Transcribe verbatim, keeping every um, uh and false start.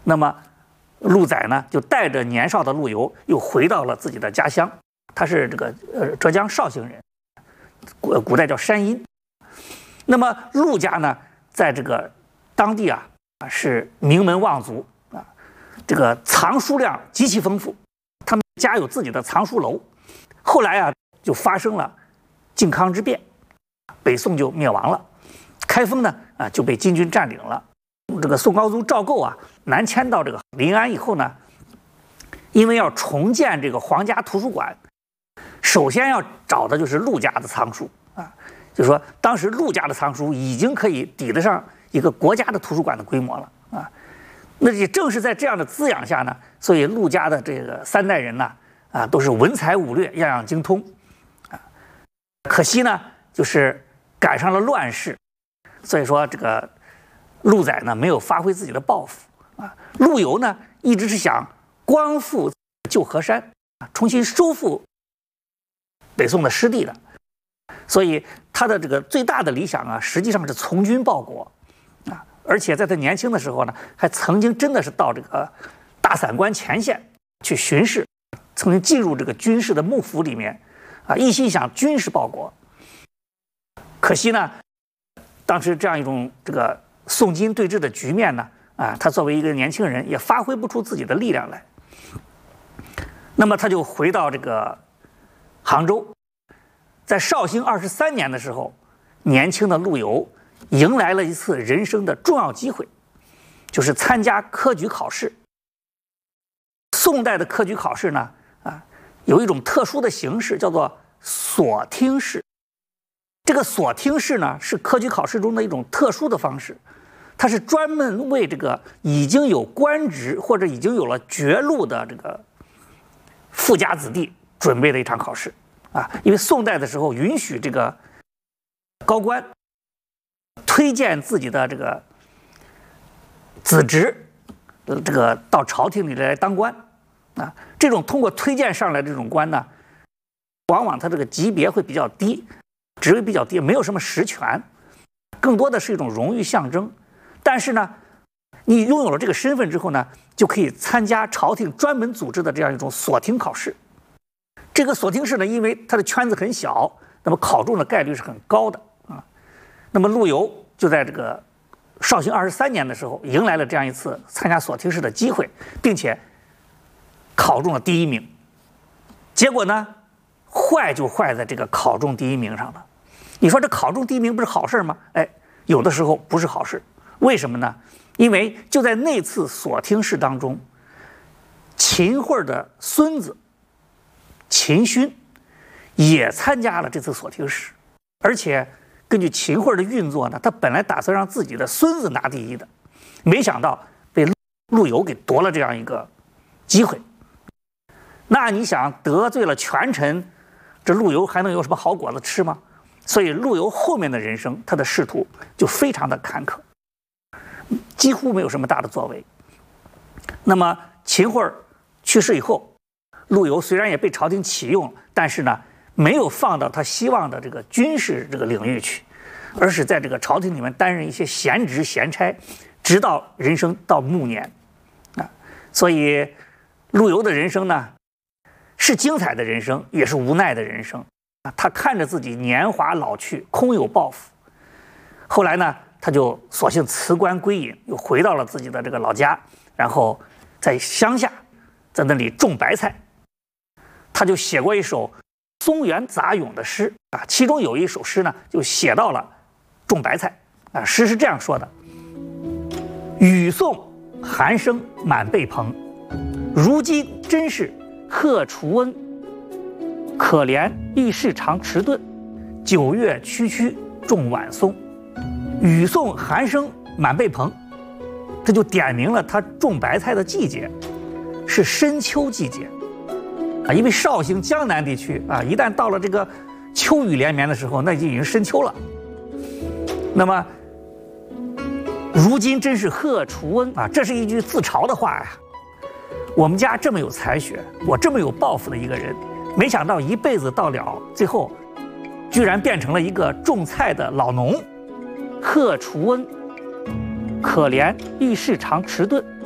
那么陆载呢就带着年少的陆游又回到了自己的家乡，他是这个呃浙江绍兴人，古古代叫山阴。那么陆家呢，在这个当地啊是名门望族啊，这个藏书量极其丰富，他们家有自己的藏书楼。后来啊，就发生了靖康之变，北宋就灭亡了，开封呢啊就被金军占领了。这个宋高宗赵构啊南迁到这个临安以后呢，因为要重建这个皇家图书馆，首先要找的就是陆家的藏书啊，就是说当时陆家的藏书已经可以抵得上一个国家的图书馆的规模了啊。那也正是在这样的滋养下呢，所以陆家的这个三代人呢啊都是文才武略样样精通啊。可惜呢，就是赶上了乱世，所以说这个陆载呢没有发挥自己的抱负啊。陆游呢一直是想光复旧河山啊，重新收复北宋的失地的，所以他的这个最大的理想啊，实际上是从军报国啊。而且在他年轻的时候呢，还曾经真的是到这个大散关前线去巡视，曾经进入这个军事的幕府里面啊，一心想军事报国。可惜呢，当时这样一种这个宋金对峙的局面呢，啊，他作为一个年轻人也发挥不出自己的力量来。那么他就回到这个杭州，在绍兴二十三年的时候，年轻的陆游迎来了一次人生的重要机会，就是参加科举考试。宋代的科举考试呢，啊，有一种特殊的形式，叫做所听试。这个所听试呢，是科举考试中的一种特殊的方式，它是专门为这个已经有官职或者已经有了爵禄的这个富家子弟准备的一场考试啊。因为宋代的时候允许这个高官推荐自己的这个子侄，呃，这个到朝廷里来当官啊。这种通过推荐上来这种官呢，往往他这个级别会比较低，职位比较低，没有什么实权，更多的是一种荣誉象征。但是呢，你拥有了这个身份之后呢，就可以参加朝廷专门组织的这样一种所听考试。这个所听试呢，因为它的圈子很小，那么考中的概率是很高的啊。那么陆游就在这个绍兴二十三年的时候，迎来了这样一次参加所听试的机会，并且考中了第一名。结果呢，坏就坏在这个考中第一名上了。你说这考中第一名不是好事吗？哎，有的时候不是好事。为什么呢？因为就在那次所听试当中，秦桧的孙子秦勋也参加了这次所听试，而且根据秦桧的运作呢，他本来打算让自己的孙子拿第一的，没想到被陆游给夺了这样一个机会。那你想得罪了权臣，这陆游还能有什么好果子吃吗？所以陆游后面的人生，他的仕途就非常的坎坷，几乎没有什么大的作为。那么秦桧去世以后，陆游虽然也被朝廷启用，但是呢，没有放到他希望的这个军事这个领域去，而是在这个朝廷里面担任一些闲职闲差，直到人生到暮年啊。所以陆游的人生呢，是精彩的人生，也是无奈的人生啊。他看着自己年华老去，空有抱负，后来呢，他就索性辞官归隐，又回到了自己的这个老家，然后在乡下，在那里种白菜。他就写过一首松原杂咏的诗啊，其中有一首诗呢，就写到了种白菜啊。诗是这样说的：雨送寒声满被蓬，如今真是贺除温。可怜遇事常迟钝，九月区区种晚松。雨送寒声满被蓬，这就点明了他种白菜的季节是深秋季节啊。因为绍兴江南地区啊，一旦到了这个秋雨连绵的时候，那就已经深秋了。那么如今真是贺除温啊，这是一句自嘲的话呀。我们家这么有才学，我这么有抱负的一个人，没想到一辈子到了最后，居然变成了一个种菜的老农。贺除温，可怜遇事常迟钝。